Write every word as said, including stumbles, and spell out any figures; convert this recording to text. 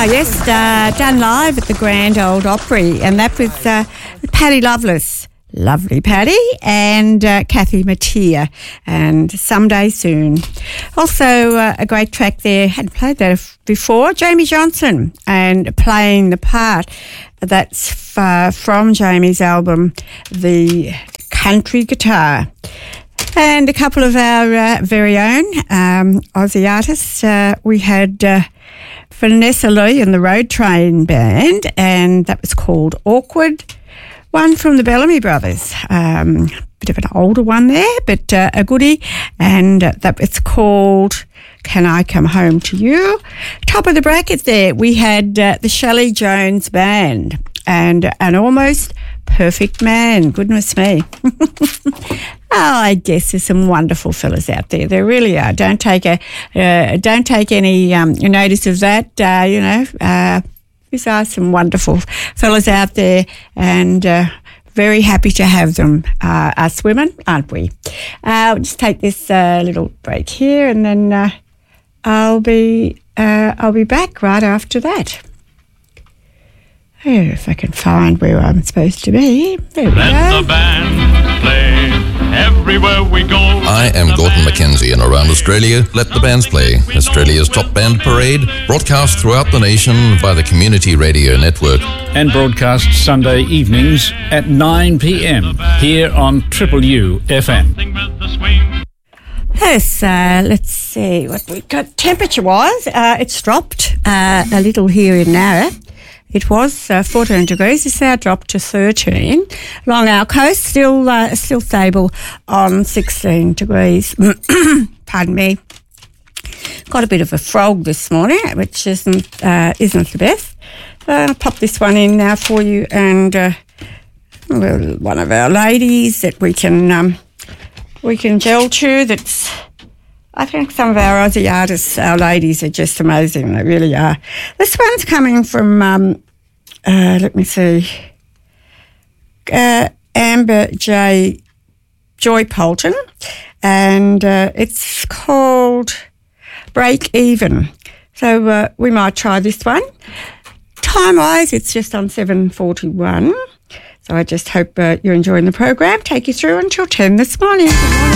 yes, uh, done live at the Grand Ole Opry, and that was uh, Paddy Loveless. Lovely Paddy, and uh, Kathy Mattea, and Someday Soon. Also, uh, a great track there, hadn't played that before, Jamie Johnson, and Playing the Part. That's f- uh, from Jamie's album, The Country Guitar. And a couple of our uh, very own um, Aussie artists. Uh, we had uh, Vanessa Lee and the Road Train Band, and that was called Awkward. One from the Bellamy Brothers, um, bit of an older one there, but uh, a goodie, and uh, that it's called Can I Come Home to You? Top of the bracket there, we had uh, the Shelley Jones Band and An Almost Perfect Man. Goodness me. Oh, I guess there's some wonderful fellas out there. There really are. Don't take a uh, don't take any um, notice of that. Uh, you know. Uh, These are some wonderful fellas out there, and uh, very happy to have them, uh, us women, aren't we? Uh, we'll just take this uh, little break here, and then uh, I'll be uh, I'll be back right after that. Oh, if I can find where I'm supposed to be. There we Let go. the band play everywhere we go. I am Gordon McKenzie, and around Australia, Let the Bands Play, Australia's top band parade, broadcast throughout the nation by the Community Radio Network. And broadcast Sunday evenings at nine p.m. here on Triple U F M. Yes, uh, let's see what we've got. Temperature-wise, uh, it's dropped uh, a little here in Narra. It was uh, fourteen degrees. It's now dropped to thirteen. Along our coast, still uh, still stable on sixteen degrees. Pardon me. Got a bit of a frog this morning, which isn't uh, isn't the best. So I'll pop this one in now for you, and uh, well, one of our ladies that we can um, we can gel to. That's I think some of our Aussie artists, our ladies, are just amazing. They really are. This one's coming from, um, uh, let me see, uh, Amber J. Joy Polton, and uh, it's called Break Even. So uh, we might try this one. Time-wise, it's just on seven forty-one. So I just hope uh, you're enjoying the program. Take you through until ten this morning. Good morning.